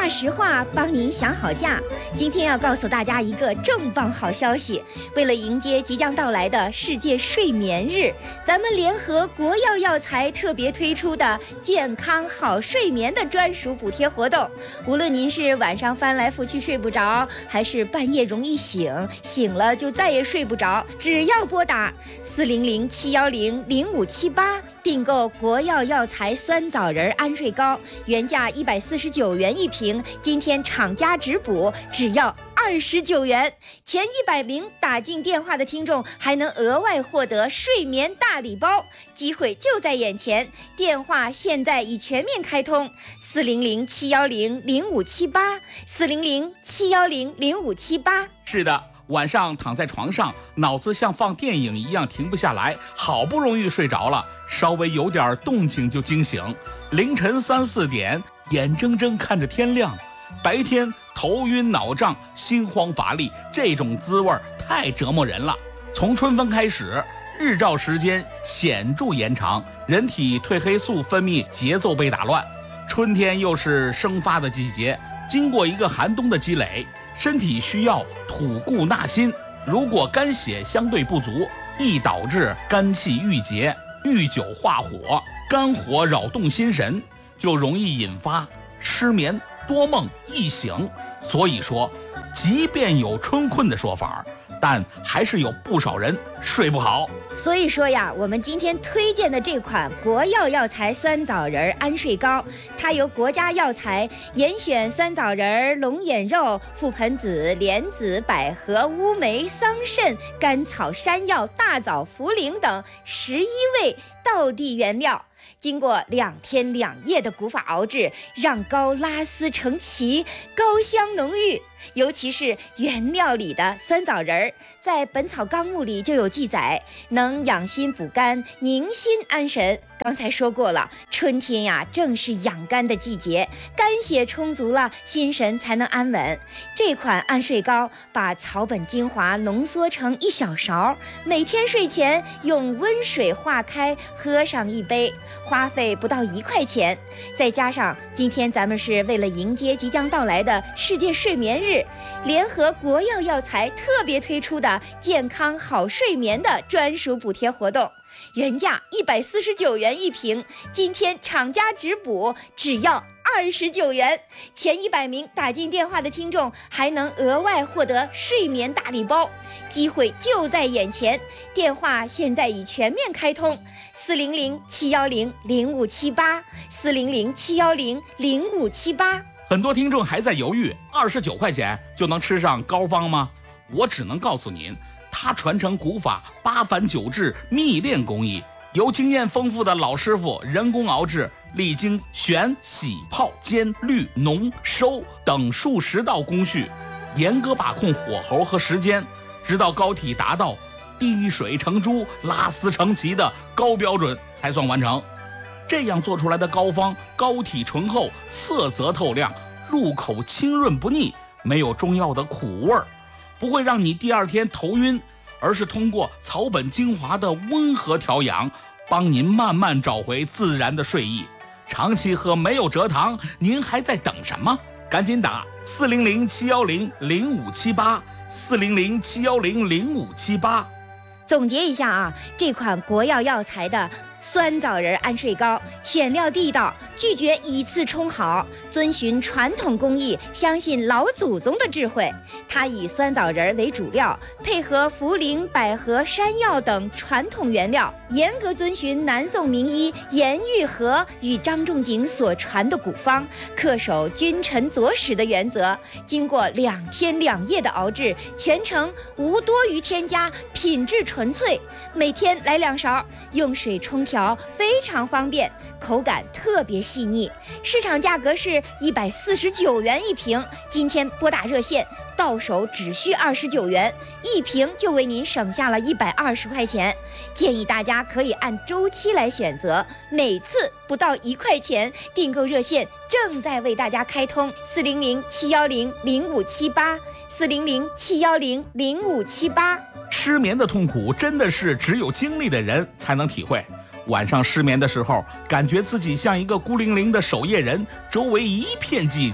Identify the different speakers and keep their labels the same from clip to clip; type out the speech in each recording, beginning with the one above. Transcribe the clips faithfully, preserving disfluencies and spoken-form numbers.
Speaker 1: 话实话，帮您想好价。今天要告诉大家一个重磅好消息，为了迎接即将到来的世界睡眠日，咱们联合国药药材特别推出的健康好睡眠的专属补贴活动。无论您是晚上翻来覆去睡不着，还是半夜容易醒，醒了就再也睡不着，只要拨打四零零七幺零零五七八订购国药药材酸枣仁安睡膏，原价一百四十九元一瓶，今天厂家直补只要二十九元。前一百名打进电话的听众还能额外获得睡眠大礼包，机会就在眼前。电话现在已全面开通，四零零七幺零零五七八，四零零七幺零零五七八。
Speaker 2: 是的。晚上躺在床上，脑子像放电影一样停不下来，好不容易睡着了，稍微有点动静就惊醒，凌晨三四点眼睁睁看着天亮，白天头晕脑胀心慌乏力，这种滋味太折磨人了。从春分开始，日照时间显著延长，人体褪黑素分泌节奏被打乱，春天又是生发的季节，经过一个寒冬的积累，身体需要吐故纳新，如果肝血相对不足，易导致肝气郁结，遇久化火，肝火扰动心神，就容易引发失眠、多梦、易醒。所以说，即便有春困的说法，但还是有不少人睡不好。
Speaker 1: 所以说呀，我们今天推荐的这款国药药材酸枣仁安睡膏，它由国家药材严选酸枣仁、龙眼肉、覆盆子、莲子、百合、乌梅、桑葚、甘草、山药、大枣、茯苓等十一味道地原料，经过两天两夜的古法熬制，让膏拉丝成旗，膏香浓郁。尤其是原料里的酸枣仁儿，在《本草纲目》里就有记载，能养心补肝、宁心安神。刚才说过了，春天呀，正是养肝的季节，肝血充足了，心神才能安稳。这款安睡膏把草本精华浓缩成一小勺，每天睡前用温水化开，喝上一杯，花费不到一块钱。再加上今天咱们是为了迎接即将到来的世界睡眠日，联合国药药材特别推出的健康好睡眠的专属补贴活动，原价一百四十九元一瓶，今天厂家直补只要二十九元。前一百名打进电话的听众还能额外获得睡眠大礼包，机会就在眼前。电话现在已全面开通，四零零七幺零零五七八，四零零七幺零零五七八。
Speaker 2: 很多听众还在犹豫，二十九块钱就能吃上膏方吗？我只能告诉您，它传承古法八返九制秘炼工艺，由经验丰富的老师傅人工熬制，历经选、洗、泡、煎、滤、浓、收等数十道工序，严格把控火候和时间，直到膏体达到滴水成珠、拉丝成旗的高标准才算完成。这样做出来的膏方膏体醇厚，色泽透亮，入口清润不腻，没有中药的苦味儿，不会让你第二天头晕，而是通过草本精华的温和调养，帮您慢慢找回自然的睡意。长期喝没有蔗糖，您还在等什么？赶紧打四零零七幺零零五七八，四零零七幺零零五七八。
Speaker 1: 总结一下啊，这款国药药材的酸枣仁安睡膏，选料地道，拒绝以次充好，遵循传统工艺，相信老祖宗的智慧。它以酸枣仁为主料，配合茯苓、百合、山药等传统原料，严格遵循南宋名医严玉和与张仲景所传的古方，恪守君臣佐使的原则。经过两天两夜的熬制，全程无多余添加，品质纯粹。每天来两勺，用水冲调非常方便，口感特别细腻。市场价格是一百四十九元一瓶，今天拨打热线，到手只需二十九元，一瓶就为您省下了一百二十块钱。建议大家可以按周期来选择，每次不到一块钱。订购热线正在为大家开通，四零零七幺零零五七八，四零零七幺零零五七八。
Speaker 2: 失眠的痛苦真的是只有经历的人才能体会。晚上失眠的时候，感觉自己像一个孤零零的守夜人，周围一片寂静，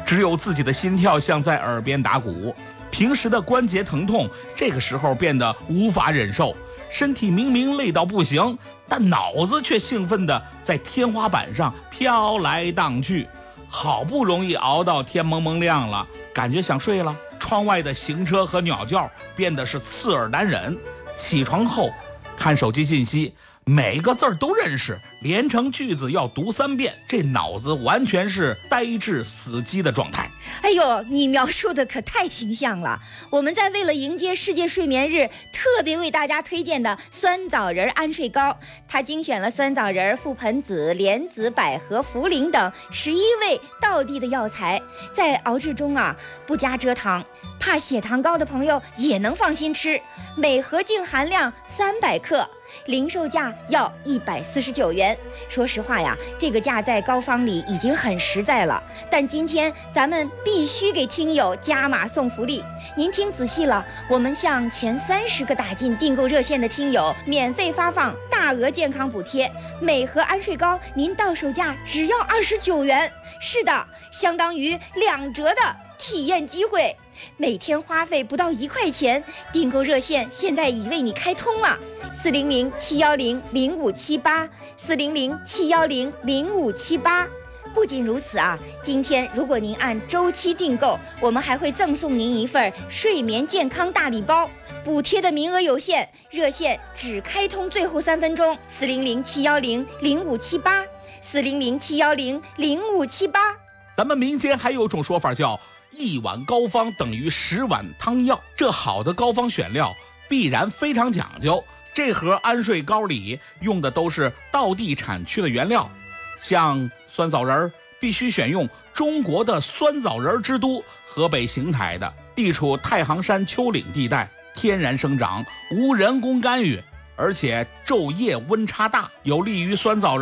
Speaker 2: 只有自己的心跳像在耳边打鼓。平时的关节疼痛，这个时候变得无法忍受，身体明明累到不行，但脑子却兴奋地在天花板上飘来荡去。好不容易熬到天蒙蒙亮了，感觉想睡了，窗外的行车和鸟叫变得是刺耳难忍。起床后看手机信息，每个字儿都认识，连成句子要读三遍，这脑子完全是呆滞死机的状态。
Speaker 1: 哎呦，你描述的可太形象了。我们在为了迎接世界睡眠日，特别为大家推荐的酸枣仁安睡膏，它精选了酸枣仁、覆盆子、莲子、百合、茯苓等十一味道地的药材，在熬制中啊不加蔗糖，怕血糖高的朋友也能放心吃。每盒净含量三百克。零售价要一百四十九元。说实话呀，这个价在膏方里已经很实在了，但今天咱们必须给听友加码送福利。您听仔细了，我们向前三十个打进订购热线的听友免费发放大额健康补贴，每盒安睡膏您到手价只要二十九元。是的，相当于两折的体验机会，每天花费不到一块钱。订购热线现在已为你开通了，四零零七幺零零五七八，四零零七幺零零五七八。不仅如此啊，今天如果您按周期订购，我们还会赠送您一份睡眠健康大礼包。补贴的名额有限，热线只开通最后三分钟，四零零七幺零零五七八，四零零七幺零零五七八。
Speaker 2: 咱们民间还有种说法叫一碗膏方等于十碗汤药，这好的膏方选料必然非常讲究。这盒安睡膏里用的都是道地产区的原料，像酸枣仁必须选用中国的酸枣仁之都河北邢台的，地处太行山丘陵地带，天然生长，无人工干预，而且昼夜温差大，有利于酸枣仁